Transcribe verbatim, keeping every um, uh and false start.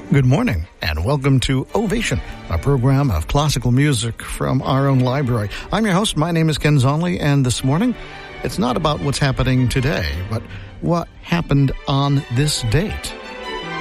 Good morning, and welcome to Ovation, a program of classical music from our own library. I'm your host. My name is Ken Zonley, and this morning, it's not about what's happening today, but what happened on this date.